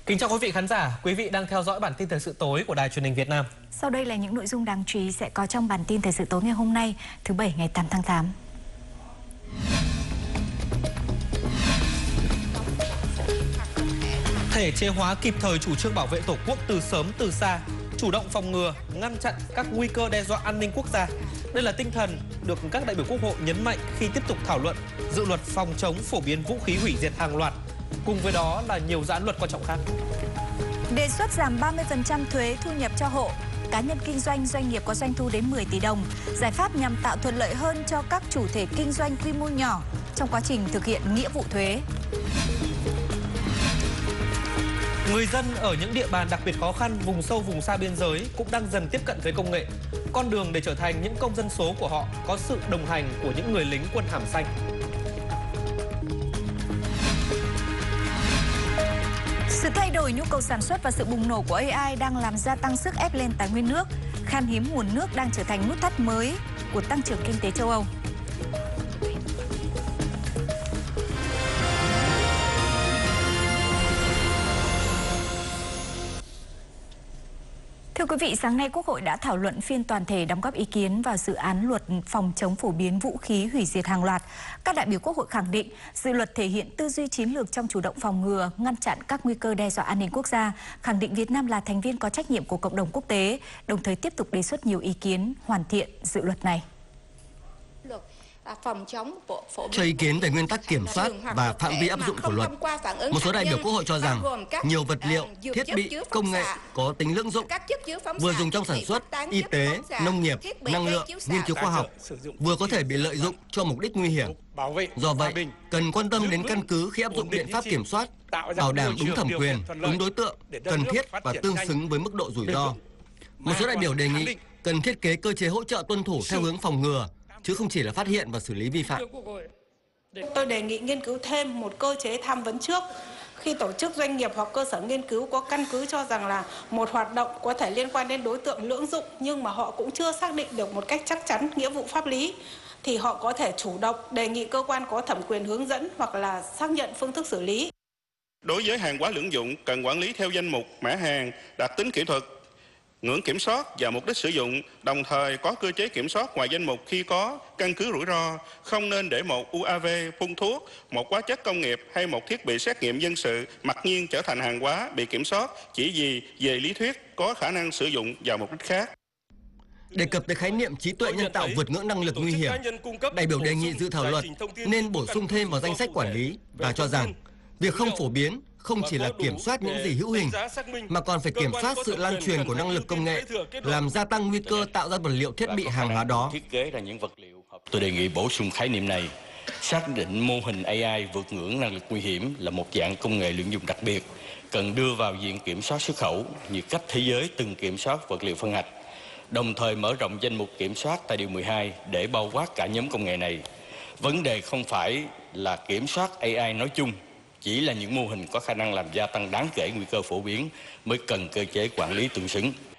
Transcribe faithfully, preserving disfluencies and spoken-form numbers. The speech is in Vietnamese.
Kính chào quý vị khán giả, quý vị đang theo dõi bản tin thời sự tối của Đài Truyền hình Việt Nam. Sau đây là những nội dung đáng chú ý sẽ có trong bản tin thời sự tối ngày hôm nay, thứ Bảy ngày tám tháng tám. Thể chế hóa kịp thời chủ trương bảo vệ Tổ quốc từ sớm từ xa, chủ động phòng ngừa, ngăn chặn các nguy cơ đe dọa an ninh quốc gia. Đây là tinh thần được các đại biểu Quốc hội nhấn mạnh khi tiếp tục thảo luận dự luật phòng chống phổ biến vũ khí hủy diệt hàng loạt. Cùng với đó là nhiều dự án luật quan trọng khác. Đề xuất giảm ba mươi phần trăm thuế thu nhập cho hộ, cá nhân kinh doanh, doanh nghiệp có doanh thu đến mười tỷ đồng. Giải pháp nhằm tạo thuận lợi hơn cho các chủ thể kinh doanh quy mô nhỏ trong quá trình thực hiện nghĩa vụ thuế. Người dân ở những địa bàn đặc biệt khó khăn, vùng sâu, vùng xa biên giới cũng đang dần tiếp cận với công nghệ. Con đường để trở thành những công dân số của họ có sự đồng hành của những người lính quân hàm xanh. Sự thay đổi nhu cầu sản xuất và sự bùng nổ của a i đang làm gia tăng sức ép lên tài nguyên nước. Khan hiếm nguồn nước đang trở thành nút thắt mới của tăng trưởng kinh tế châu Âu. Thưa quý vị, sáng nay Quốc hội đã thảo luận phiên toàn thể đóng góp ý kiến vào dự án luật phòng chống phổ biến vũ khí hủy diệt hàng loạt. Các đại biểu Quốc hội khẳng định dự luật thể hiện tư duy chiến lược trong chủ động phòng ngừa, ngăn chặn các nguy cơ đe dọa an ninh quốc gia, khẳng định Việt Nam là thành viên có trách nhiệm của cộng đồng quốc tế, đồng thời tiếp tục đề xuất nhiều ý kiến hoàn thiện dự luật này. Cho ý kiến về nguyên tắc kiểm soát và phạm vi áp dụng của luật, một số đại biểu Quốc hội cho rằng nhiều vật liệu, thiết bị, công nghệ có tính lưỡng dụng, vừa dùng trong sản xuất, y tế, nông nghiệp, năng lượng, nghiên cứu khoa học, vừa có thể bị lợi dụng cho mục đích nguy hiểm. Do vậy, cần quan tâm đến căn cứ khi áp dụng biện pháp kiểm soát, bảo đảm đúng thẩm quyền, đúng đối tượng, cần thiết và tương xứng với mức độ rủi ro. Một số đại biểu đề nghị cần thiết kế cơ chế hỗ trợ tuân thủ theo hướng phòng ngừa, chứ không chỉ là phát hiện và xử lý vi phạm. Tôi đề nghị nghiên cứu thêm một cơ chế tham vấn trước khi tổ chức doanh nghiệp hoặc cơ sở nghiên cứu có căn cứ cho rằng là một hoạt động có thể liên quan đến đối tượng lưỡng dụng nhưng mà họ cũng chưa xác định được một cách chắc chắn nghĩa vụ pháp lý, thì họ có thể chủ động đề nghị cơ quan có thẩm quyền hướng dẫn hoặc là xác nhận phương thức xử lý. Đối với hàng hóa lưỡng dụng, cần quản lý theo danh mục, mã hàng, đặc tính kỹ thuật, ngưỡng kiểm soát và mục đích sử dụng, đồng thời có cơ chế kiểm soát ngoài danh mục khi có căn cứ rủi ro. Không nên để một u a vê, phun thuốc, một hóa chất công nghiệp hay một thiết bị xét nghiệm dân sự mặc nhiên trở thành hàng hóa bị kiểm soát chỉ vì về lý thuyết có khả năng sử dụng vào mục đích khác. Đề cập tới khái niệm trí tuệ nhân tạo vượt ngưỡng năng lực nguy hiểm, đại biểu đề nghị dự thảo luật nên bổ sung thêm vào danh sách quản lý và cho rằng việc không phổ biến không chỉ là kiểm soát những gì hữu hình, mà còn phải kiểm soát sự lan truyền của năng lực công nghệ, làm gia tăng nguy cơ tạo ra vật liệu thiết bị hàng hóa đó. Thiết kế ra những vật liệu. Tôi đề nghị bổ sung khái niệm này, xác định mô hình a i vượt ngưỡng năng lực nguy hiểm là một dạng công nghệ lưỡng dụng đặc biệt, cần đưa vào diện kiểm soát xuất khẩu như cách thế giới từng kiểm soát vật liệu phân hạch, đồng thời mở rộng danh mục kiểm soát tại điều mười hai để bao quát cả nhóm công nghệ này. Vấn đề không phải là kiểm soát a i nói chung, chỉ là những mô hình có khả năng làm gia tăng đáng kể nguy cơ phổ biến mới cần cơ chế quản lý tương xứng.